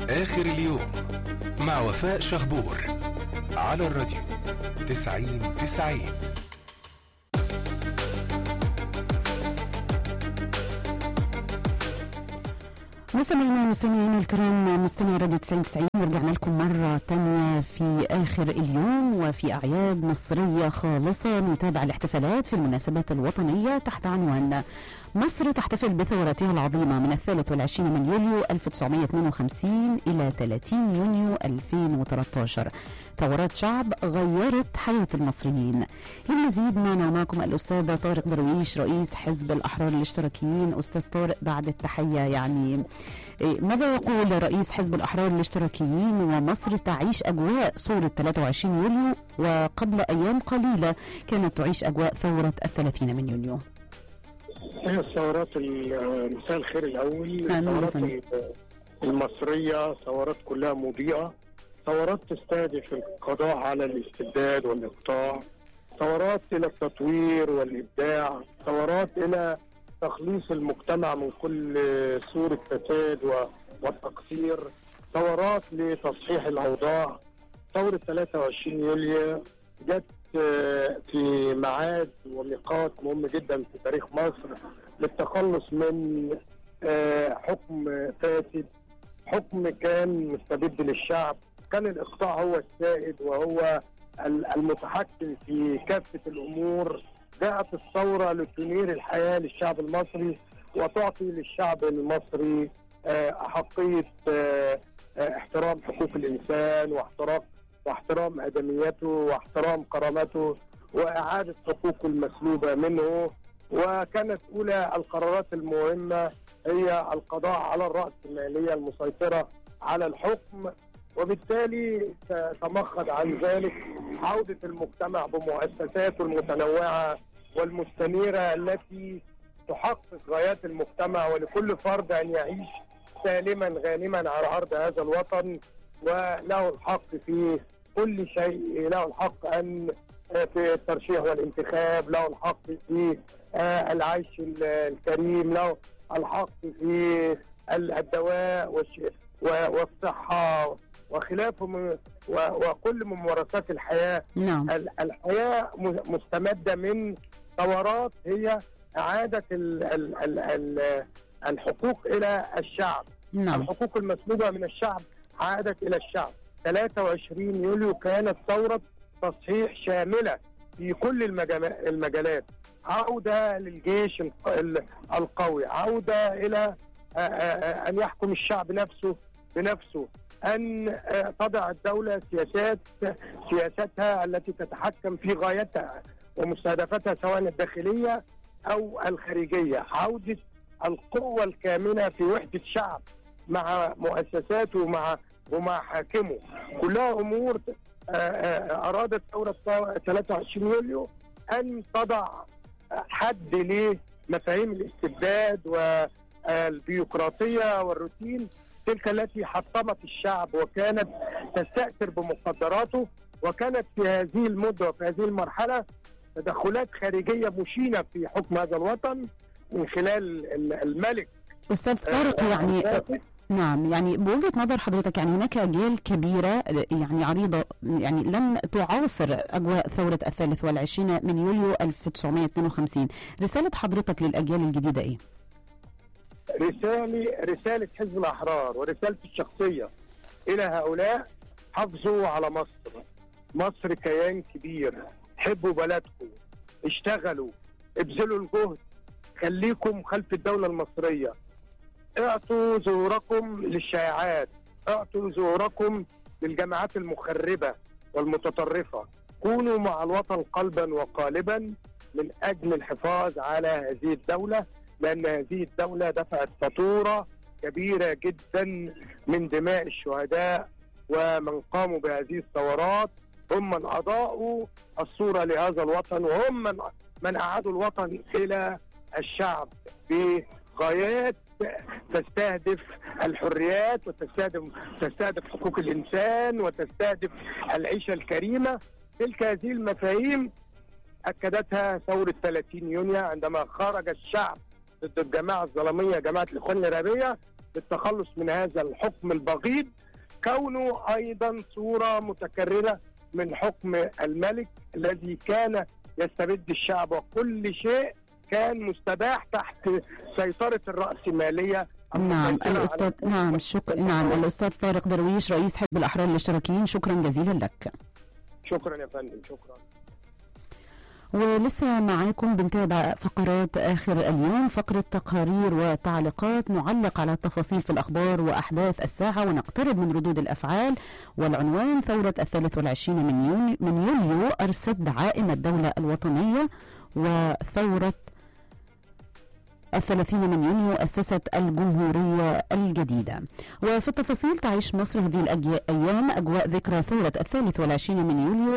آخر اليوم مع وفاء شهبور على الراديو 90-90. مستمعينا الكرام، مستمعي راديو 90-90، ورجعنا لكم مرة تانية في آخر اليوم وفي أعياد مصرية خالصة. نتابع الاحتفالات في المناسبات الوطنية تحت عنوان مصر تحتفل بثورتها العظيمة من 23 من يوليو 1952 إلى 30 يونيو 2013. ثورات شعب غيرت حياة المصريين. للمزيد معنا ومعكم الأستاذ طارق درويش رئيس حزب الأحرار الاشتراكيين. أستاذ طارق، بعد التحية، يعني ماذا يقول رئيس حزب الأحرار الاشتراكيين ومصر تعيش أجواء صورة 23 يوليو وقبل أيام قليلة كانت تعيش أجواء ثورة 30 من يونيو؟ هي الثورات، مساء الخير الأول، الثورات المصرية ثورات كلها مضيئة، ثورات تستهدف القضاء على الاستبداد والإقطاع، ثورات إلى التطوير والإبداع، ثورات إلى تخليص المجتمع من كل صورة فساد والتقصير، ثورات لتصحيح الأوضاع. ثورة 23 يوليو جت في ميعاد وميقات مهم جدا في تاريخ مصر للتخلص من حكم فاسد، حكم كان مستبد للشعب، كان الإقطاع هو السائد وهو المتحكم في كافة الأمور. جاءت الثورة لتنير الحياة للشعب المصري وتعطي للشعب المصري أحقية احترام حقوق الإنسان واحترام آدميته واحترام كرامته وإعادة حقوقه المسلوبة منه. وكانت أولى القرارات المهمة هي القضاء على الرأسمالية المسيطرة على الحكم، وبالتالي تمخض عن ذلك عودة المجتمع بمؤسساته المتنوعة والمستنيرة التي تحقق غايات المجتمع، ولكل فرد أن يعيش سالما غانما على أرض هذا الوطن، وله الحق في كل شيء، له الحق أن في الترشيح والانتخاب، له الحق في العيش الكريم، له الحق في الدواء والصحة وخلافه وكل ممارسات الحياة. نعم. الحياة مستمدة من ثورات هي إعادة الحقوق إلى الشعب. نعم. الحقوق المسلوبة من الشعب عادت إلى الشعب. 23 يوليو كانت ثورة تصحيح شاملة في كل المجالات، عودة للجيش القوي، عودة إلى أن يحكم الشعب نفسه بنفسه، أن تضع الدولة سياستها التي تتحكم في غايتها ومستهدفتها سواء الداخلية أو الخارجية، عودة القوة الكامنة في وحدة الشعب مع مؤسساته ومع حاكمه. كلها أمور أرادت ثورة 23 يوليو أن تضع حد لمفاهيم الاستبداد والبيروقراطية والروتين، تلك التي حطمت الشعب وكانت تستأثر بمقدراته. وكانت في هذه المدة وفي هذه المرحلة تدخلات خارجية مشينة في حكم هذا الوطن من خلال الملك. أستاذ طارق، نعم، يعني بوجهة نظر حضرتك، يعني هناك أجيال كبيرة يعني عريضة يعني لم تعاصر أجواء ثورة 23 من يوليو 1952. رسالة حضرتك للأجيال الجديدة إيه؟ رسالة حزب الأحرار ورسالتي الشخصية إلى هؤلاء: حافظوا على مصر. مصر كيان كبير، حبوا بلدكم، اشتغلوا، ابذلوا الجهد، خليكم خلف الدولة المصرية، اعطوا ظهوركم للشائعات، اعطوا ظهوركم للجماعات المخربة والمتطرفة، كونوا مع الوطن قلبا وقالبا من أجل الحفاظ على هذه الدولة، لأن هذه الدولة دفعت فاتورة كبيرة جدا من دماء الشهداء، ومن قاموا بهذه الثورات هم من أضاءوا الصورة لهذا الوطن، وهم من أعادوا الوطن إلى الشعب بغايات تستهدف الحريات وتستهدف حقوق الإنسان وتستهدف العيشة الكريمة. تلك هذه المفاهيم أكدتها ثورة 30 يونيو عندما خرج الشعب ضد الجماعة الظلمية جماعة الإخوان الإرهابية للتخلص من هذا الحكم البغيض، كونه أيضا صورة متكررة من حكم الملك الذي كان يستبد الشعب، وكل شيء كان مستباح تحت سيطرة الرأسمالية. نعم الأستاذ الأستاذ طارق درويش رئيس حزب الأحرار الاشتراكيين، شكرا جزيلا لك. شكرا يا فندم. شكرا. ولسه معاكم بنتابع فقرات آخر اليوم، فقرة تقارير وتعليقات نعلق على التفاصيل في الأخبار وأحداث الساعة ونقترب من ردود الأفعال. والعنوان: ثورة 23 من يوليو أرست دعائم الدولة الوطنية، وثورة 30 من يونيو أسست الجمهورية الجديدة. وفي التفاصيل: تعيش مصر هذه الأيام أجواء ذكرى ثورة 23 من يوليو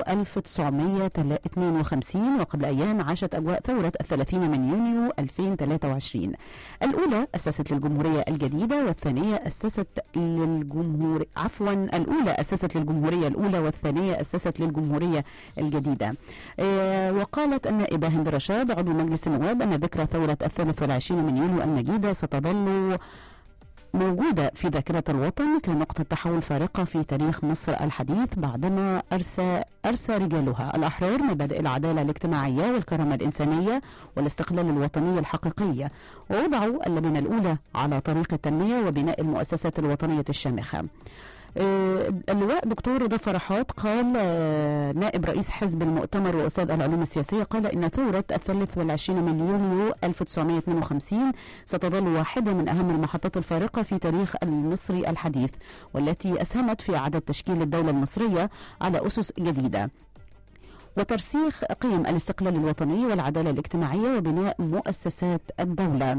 1952، وقبل أيام عاشت أجواء ثورة 30 من يونيو 2023. الأولى أسست للجمهورية الجديدة، والثانية أسست للجمهورية الأولى أسست للجمهورية الأولى، والثانية أسست للجمهورية الجديدة. وقالت النائبة هند رشاد عضو مجلس النواب أن ذكرى ثورة 23 من يوليو المجيدة ستظل موجودة في ذاكرة الوطن كنقطة تحول فارقة في تاريخ مصر الحديث، بعدما أرسى رجالها الأحرار مبادئ العدالة الاجتماعية والكرامة الإنسانية والاستقلال الوطني الحقيقية، ووضعوا اللبنة الأولى على طريق التنمية وبناء المؤسسات الوطنية الشامخة. اللواء دكتور رضا فرحات قال نائب رئيس حزب المؤتمر وأستاذ العلوم السياسية، قال إن ثورة 23 من يوليو 1952 ستظل واحدة من أهم المحطات الفارقة في تاريخ المصري الحديث، والتي أسهمت في إعادة تشكيل الدولة المصرية على أسس جديدة وترسيخ قيم الاستقلال الوطني والعدالة الاجتماعية وبناء مؤسسات الدولة.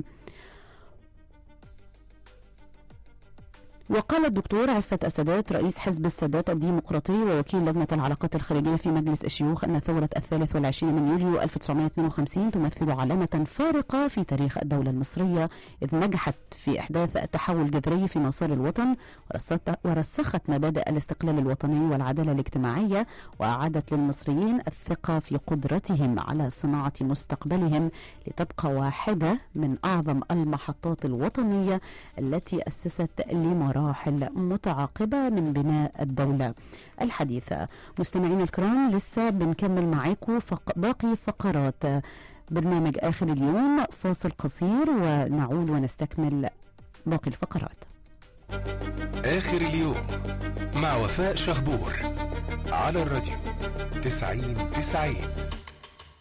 وقال الدكتور عفت السادات رئيس حزب السادات الديمقراطي ووكيل لجنة العلاقات الخارجية في مجلس الشيوخ أن ثورة 23 من يوليو 1952 تمثل علامة فارقة في تاريخ الدولة المصرية، إذ نجحت في إحداث تحول جذري في مسار الوطن، ورسخت مبادئ الاستقلال الوطني والعدالة الاجتماعية، وأعادت للمصريين الثقة في قدرتهم على صناعة مستقبلهم، لتبقى واحدة من أعظم المحطات الوطنية التي أسست لمراحل متعاقبة من بناء الدولة الحديثة. مستمعين الكرام، لسه بنكمل معاكم باقي فقرات برنامج آخر اليوم. فاصل قصير ونعود ونستكمل باقي الفقرات. آخر اليوم مع وفاء شهبور على الراديو 90-90.